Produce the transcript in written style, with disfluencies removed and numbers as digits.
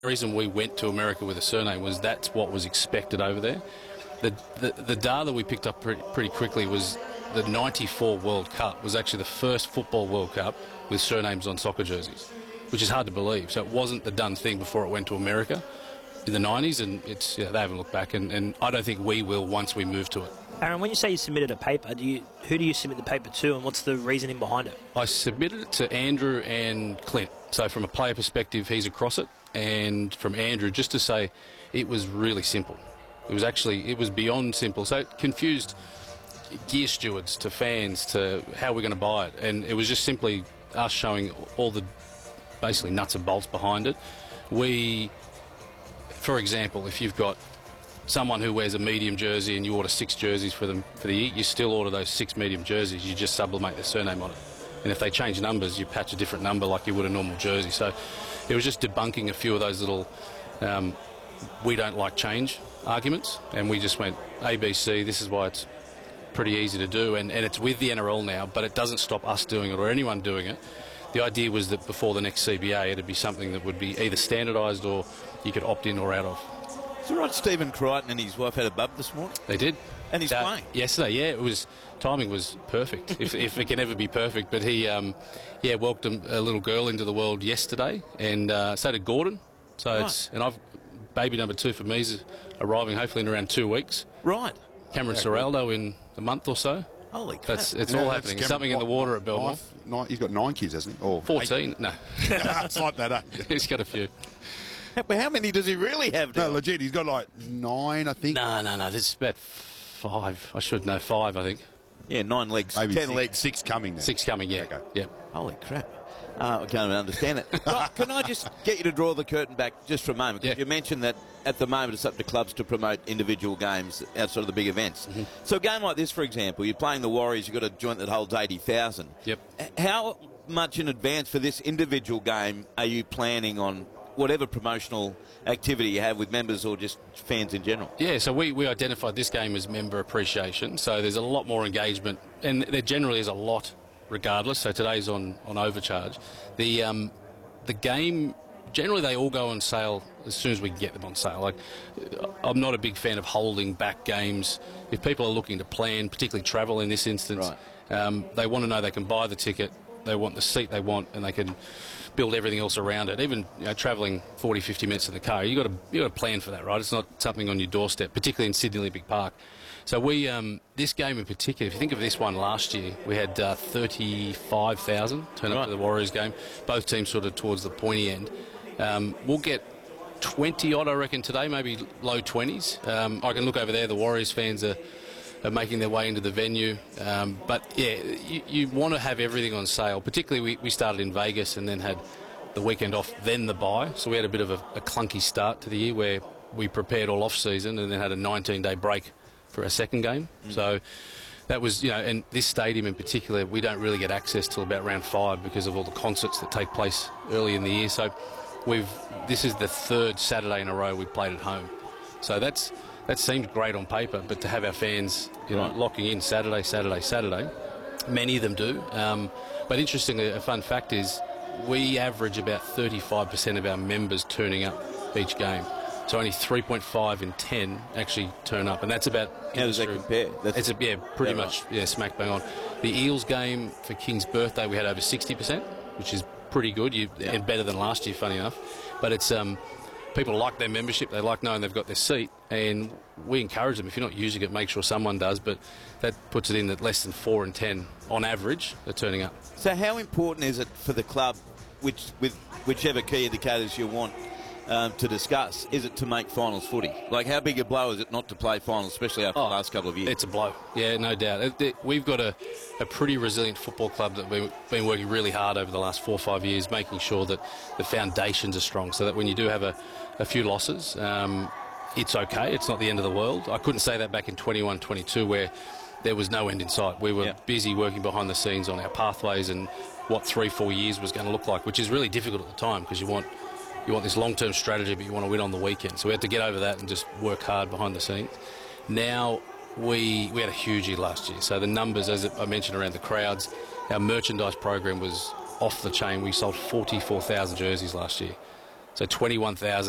The reason we went to America with a surname was that's what was expected over there. The data we picked up pretty quickly was the '94 World Cup was actually the first football World Cup with surnames on soccer jerseys, which is hard to believe. So it wasn't the done thing before it went to America in the 90s, and it's they haven't looked back, and I don't think we will once we move to it. Aaron, when you say you submitted a paper, who do you submit the paper to, and what's the reasoning behind it? I submitted it to Andrew and Clint. So from a player perspective, he's across it, and from Andrew, just to say it was really simple. It was beyond simple. So it confused gear stewards to fans to how we're going to buy it, and it was just simply us showing all the basically nuts and bolts behind it. For example, if you've got someone who wears a medium jersey and you order 6 jerseys for them for the year, you still order those 6 medium jerseys, you just sublimate their surname on it. And if they change numbers, you patch a different number like you would a normal jersey. So it was just debunking a few of those little we don't like change arguments, and we just went ABC, this is why it's pretty easy to do, and it's with the NRL now, but it doesn't stop us doing it or anyone doing it. The idea was that before the next CBA it'd be something that would be either standardised or you could opt in or out of. So right, Stephen Crichton and his wife had a bub this morning? They did. And he's playing? Yesterday, yeah. Timing was perfect, if it can ever be perfect. But he welcomed a little girl into the world yesterday, and so did Gordon. So right. Baby number 2 for me is arriving hopefully in around 2 weeks. Right. Cameron Serraldo in a month or so. Holy crap. It's all happening. There's something in the water at Belmore. He's got 9 kids, hasn't he? Or 14. 8. No. It's like that, eh? He's got a few. How many does he really have now? No, legit, he's got like 9, I think. No. There's about 5. I should know 5, I think. Yeah, 9 legs. Maybe 10 6, legs. 6 coming now. 6 coming, yeah. Okay. Yeah. Holy crap. I can't even understand it. Right, can I just get you to draw the curtain back just for a moment? Because you mentioned that at the moment it's up to clubs to promote individual games outside of the big events. Mm-hmm. So a game like this, for example, you're playing the Warriors, you've got a joint that holds 80,000. Yep. How much in advance for this individual game are you planning on whatever promotional activity you have with members or just fans in general? Yeah, so we identified this game as member appreciation, so there's a lot more engagement, and there generally is a lot regardless, so today's on overcharge. The game, generally they all go on sale as soon as we can get them on sale. Like, I'm not a big fan of holding back games. If people are looking to plan, particularly travel in this instance, they want to know they can buy the ticket, they want the seat they want, and they can build everything else around it. Even travelling 40, 50 minutes in the car, you got to plan for that, right? It's not something on your doorstep, particularly in Sydney Olympic Park. So this game in particular, if you think of this one last year, we had 35,000 turn up to the Warriors game. Both teams sort of towards the pointy end. We'll get 20 odd, I reckon, today, maybe low 20s. I can look over there. The Warriors fans are making their way into the venue. But yeah, you want to have everything on sale. Particularly, we started in Vegas and then had the weekend off, then the bye. So we had a bit of a clunky start to the year where we prepared all off season and then had a 19-day break for our second game. So that was, and this stadium in particular, we don't really get access till about round 5 because of all the concerts that take place early in the year. So this is the 3rd Saturday in a row we've played at home. So that seems great on paper, but to have our fans locking in Saturday, many of them do. But interestingly, a fun fact is we average about 35% of our members turning up each game. So only 3.5 in 10 actually turn up, and that's about... How does that compare? Pretty much smack bang on. The Eels game for King's birthday, we had over 60%, which is pretty good, and better than last year, funny enough. But it's people like their membership, they like knowing they've got their seat, and we encourage them, if you're not using it, make sure someone does, but that puts it in that less than 4 in 10, on average, are turning up. So how important is it for the club, with whichever key indicators you want, to discuss, is it to make finals footy? Like, how big a blow is it not to play finals, especially after the last couple of years? It's a blow, yeah, no doubt. We've got a pretty resilient football club that we've been working really hard over the last 4 or 5 years, making sure that the foundations are strong, so that when you do have a few losses, it's okay, it's not the end of the world. I couldn't say that back in 21-22 where there was no end in sight. We were busy working behind the scenes on our pathways and what 3-4 years was going to look like, which is really difficult at the time because you want this long-term strategy, but you want to win on the weekend. So we had to get over that and just work hard behind the scenes. Now, we had a huge year last year. So the numbers, as I mentioned, around the crowds, our merchandise program was off the chain. We sold 44,000 jerseys last year. So 21,000